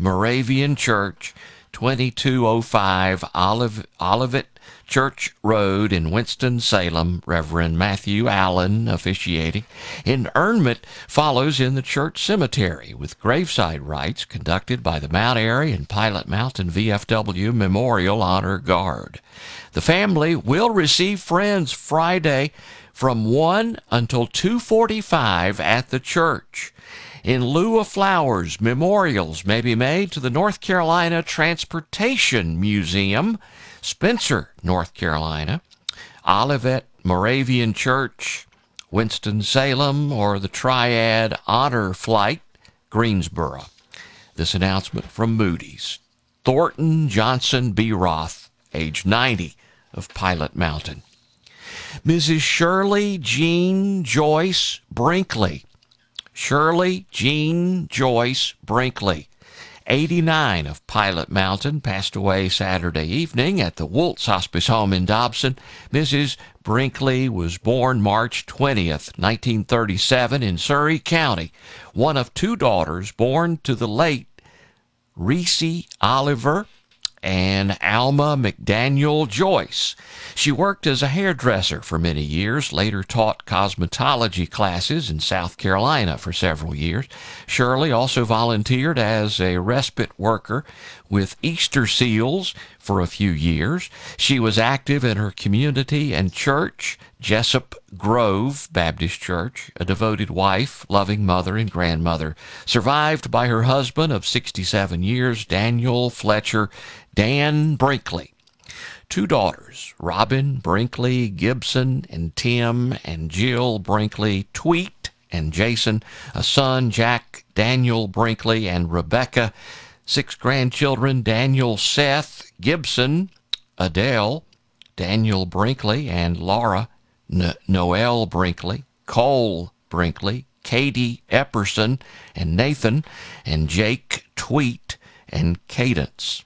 Moravian Church, 2205 Olivet Church Road in Winston-Salem. Reverend Matthew Allen officiating. Interment follows in the church cemetery with graveside rites conducted by the Mount Airy and Pilot Mountain VFW Memorial Honor Guard. The family will receive friends Friday from 1 until 2:45 at the church. In lieu of flowers, memorials may be made to the North Carolina Transportation Museum, Spencer, North Carolina, Olivet Moravian Church, Winston-Salem, or the Triad Honor Flight, Greensboro. This announcement from Moody's. Thornton Johnson B. Roth, age 90, of Pilot Mountain. Mrs. Shirley Jean Joyce Brinkley. Shirley Jean Joyce Brinkley, 89, of Pilot Mountain, passed away Saturday evening at the Woltz Hospice Home in Dobson. Mrs. Brinkley was born March 20th, 1937 in Surry County, one of two daughters born to the late Reese Oliver and Alma McDaniel Joyce. She worked as a hairdresser for many years, later taught cosmetology classes in South Carolina for several years. Shirley also volunteered as a respite worker with Easter Seals for a few years. She was active in her community and church, Jessup Grove Baptist Church, a devoted wife, loving mother and grandmother, survived by her husband of 67 years, Daniel Fletcher Dan Brinkley. Two daughters, Robin Brinkley Gibson and Tim and Jill Brinkley Tweet and Jason, a son, Jack Daniel Brinkley and Rebecca, 6 grandchildren, Daniel Seth Gibson, Adele, Daniel Brinkley and Laura, Noel Brinkley, Cole Brinkley, Katie Epperson and Nathan, and Jake Tweet and Cadence.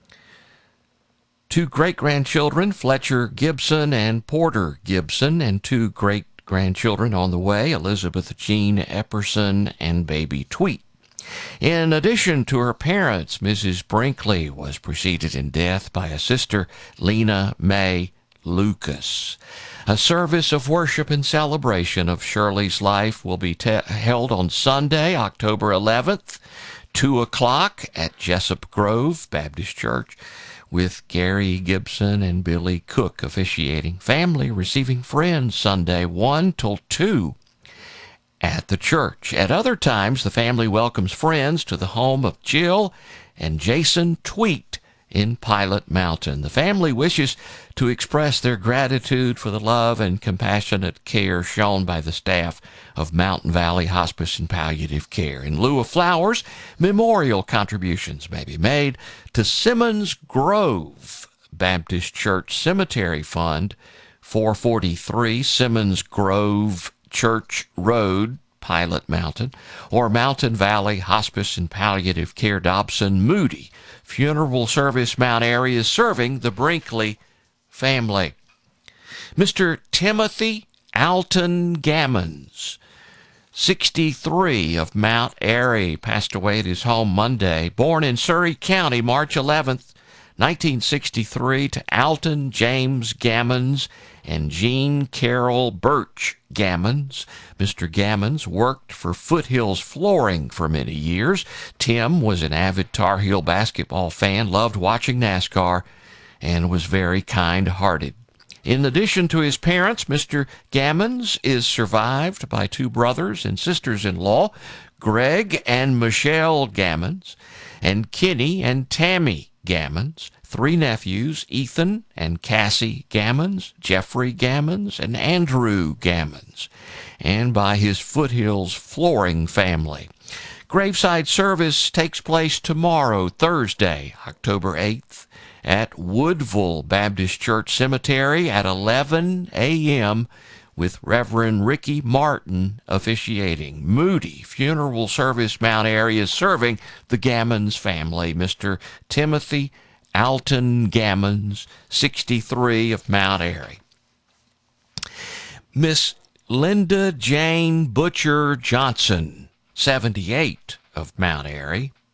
2 great-grandchildren, Fletcher Gibson and Porter Gibson, and 2 great-grandchildren on the way, Elizabeth Jean Epperson and baby Tweet. In addition to her parents, Mrs. Brinkley was preceded in death by a sister, Lena Mae Lucas. A service of worship and celebration of Shirley's life will be held on Sunday, October 11th, 2 o'clock at Jessup Grove Baptist Church, with Gary Gibson and Billy Cook officiating. Family receiving friends Sunday 1 till 2 at the church. At other times, the family welcomes friends to the home of Jill and Jason Tweet in Pilot Mountain. The family wishes to express their gratitude for the love and compassionate care shown by the staff of Mountain Valley Hospice and Palliative Care. In lieu of flowers, memorial contributions may be made to Simmons Grove Baptist Church Cemetery Fund, 443 Simmons Grove Church Road, Pilot Mountain, or Mountain Valley Hospice and Palliative Care Dobson Moody Funeral Service Mount Airy is serving the Brinkley family. Mr. Timothy Alton Gammons, 63, of Mount Airy, passed away at his home Monday. Born in Surry County, March 11th, 1963, to Alton James Gammons and Jean Carol Birch Gammons. Mr. Gammons worked for Foothills Flooring for many years. Tim was an avid Tar Heel basketball fan, loved watching NASCAR, and was very kind-hearted. In addition to his parents, Mr. Gammons is survived by 2 brothers and sisters-in-law, Greg and Michelle Gammons, and Kenny and Tammy Gammons, 3 nephews, Ethan and Cassie Gammons, Jeffrey Gammons, and Andrew Gammons, and by his Foothills Flooring family. Graveside service takes place tomorrow, Thursday, October 8th, at Woodville Baptist Church Cemetery at 11 a.m., with Reverend Ricky Martin officiating. Moody Funeral Service Mount Airy is serving the Gammons family. Mr. Timothy Alton Gammons, 63, of Mount Airy. Miss Linda Jane Butcher Johnson, 78, of Mount Airy,